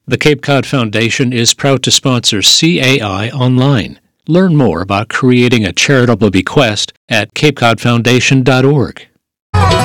The Cape Cod Foundation is proud to sponsor CAI Online. Learn more about creating a charitable bequest at capecodfoundation.org.